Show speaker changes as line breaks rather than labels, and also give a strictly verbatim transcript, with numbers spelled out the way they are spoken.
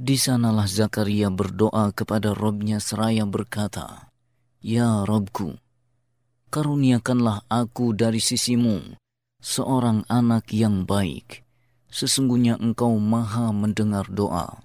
Di sanalah Zakaria berdoa kepada Robnya seraya berkata, "Ya Robku, karuniakanlah aku dari sisimu seorang anak yang baik. Sesungguhnya Engkau maha mendengar doa."